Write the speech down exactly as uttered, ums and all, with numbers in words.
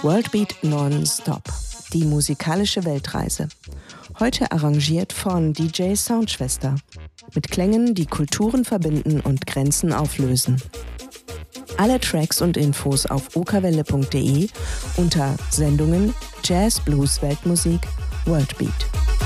Worldbeat Non-Stop, die musikalische Weltreise. Heute arrangiert von D J Soundschwester. Mit Klängen, die Kulturen verbinden und Grenzen auflösen. Alle Tracks und Infos auf okawelle punkt de unter Sendungen Jazz, Blues, Weltmusik, Worldbeat.